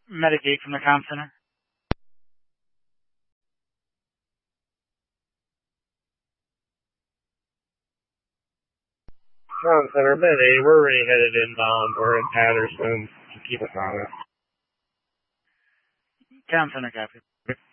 Medic 8 from the comm center. Comm center, Med-8, we're already headed inbound. We're in Patterson. Keep us honest. Comm center, copy.